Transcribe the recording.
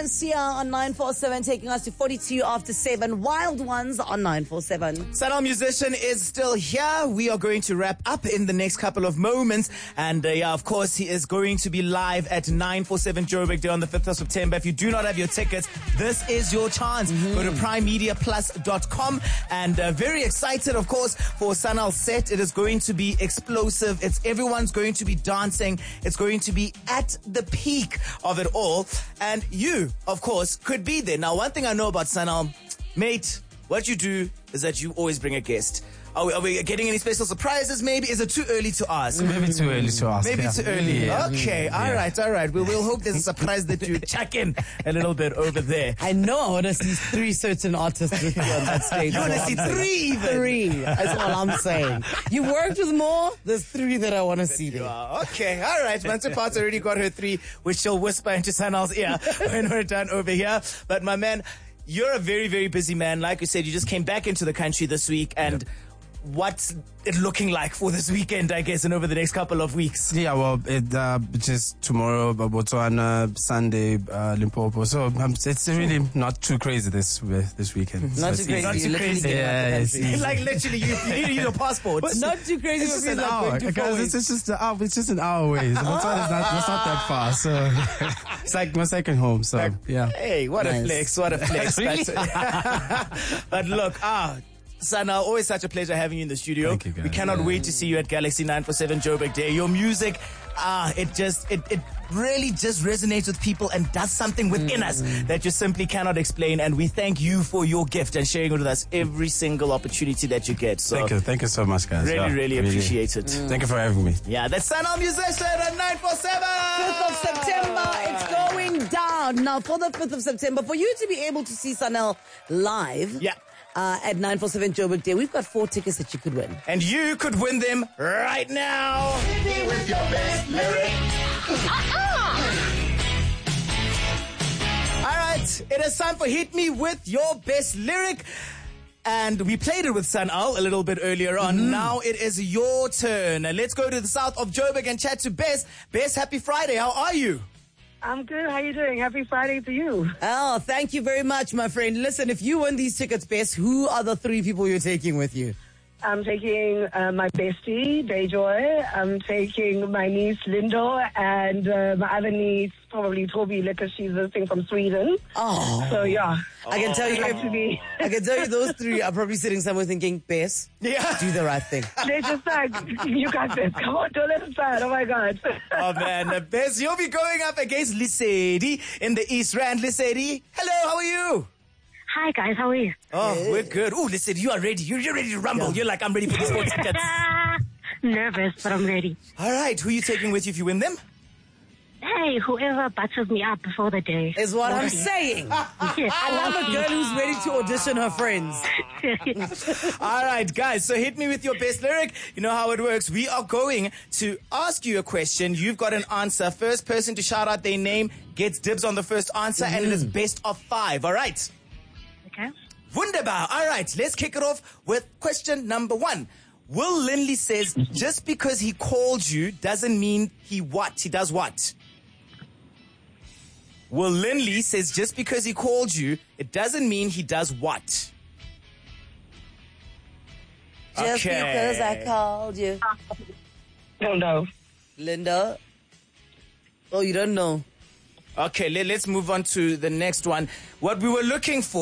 and Sia on 947, taking us to 42 after 7. Wild Ones on 947. Sanal Musician is still here. We are going to wrap up in the next couple of moments. And of course, he is going to be live at 947 Joburg Day on the 5th of September. If you do not have your tickets, this is your chance. Go to primemediaplus.com. And very excited, of course, for Sanal's set. It is going to be explosive. Everyone's going to be dancing. It's going to be at the peak of it all. And you, of course, could be there. Now, one thing I know about Sanal, mate, what you do is that you always bring a guest. Are we getting any special surprises maybe? Is it too early to ask? Maybe too early to ask. Maybe too early. Yeah. Okay, all right. We'll hope there's a surprise that you check in a little bit over there. I know I want to see 3 certain artists with you on that stage. You want to see 3 even? 3. That's all I'm saying. You worked with more? There's 3 that I want to see there. Okay, all right. Mantupat's already got her 3, which she'll whisper into Sanal's ear when we're done over here. But my man, you're a very, very busy man. Like you said, you just came back into the country this week, and what's it looking like for this weekend, I guess, and over the next couple of weeks? Yeah, well, just tomorrow, Botswana, Sunday, Limpopo. So it's really not too crazy this weekend. Not too crazy. Not too crazy. Yeah, it's like literally, you need to use your passport. Not too crazy. It's just an hour. Guys, it's just an hour away. So Botswana it's not that far. So it's like my second home. So yeah. Hey, what a flex! What a flex! Really? But look, Sanal, always such a pleasure having you in the studio. Thank you, guys. We cannot wait to see you at Galaxy 947 Joburg Day. Your music, it really just resonates with people and does something within us that you simply cannot explain. And we thank you for your gift and sharing it with us every single opportunity that you get. So thank you so much, guys. Really appreciate it. Thank you for having me. Yeah, that's Sanal Musician at 947. 5th of September, it's going down. Now, for the 5th of September, for you to be able to see Sanal live, at 947 Joburg Day, we've got 4 tickets that you could win. And you could win them right now. Hit me with your best lyric. All right, it is time for Hit Me With Your Best Lyric. And we played it with Sanal a little bit earlier on. Now it is your turn. Let's go to the south of Joburg and chat to Bess. Bess, happy Friday. How are you? I'm good. How you doing? Happy Friday to you. Oh, thank you very much, my friend. Listen, if you win these tickets, Bess, who are the 3 people you're taking with you? I'm taking my bestie, Dayjoy. I'm taking my niece, Lindo, and my other niece, probably Toby, because she's visiting from Sweden. Oh. So, yeah. I can tell you, I can tell you those 3 are probably sitting somewhere thinking, Bess, do the right thing. They're just like, you got this. Come on, don't let us down. Oh, my God. Oh, man. Bess, you'll be going up against Lisedi in the East Rand. Lisedi, hello, how are you? Hi guys, how are you? Oh, we're good. Oh, listen, you are ready. You're ready to rumble. Yeah. You're like, I'm ready for these 4 tickets. Nervous, but I'm ready. All right, who are you taking with you if you win them? Hey, whoever butters me up before the day. Is what I'm saying. I love a girl who's ready to audition her friends. All right, guys, so hit me with your best lyric. You know how it works. We are going to ask you a question. You've got an answer. First person to shout out their name gets dibs on the first answer, and it is best of 5. All right? Okay. Wunderbar. All right, let's kick it off with question number 1. Will Linley says, just because he called you doesn't mean he does what? Will Linley says, just because he called you, it doesn't mean he does what? Just because I called you. Don't know. Linda? Oh, you don't know. Okay, let's move on to the next one. What we were looking for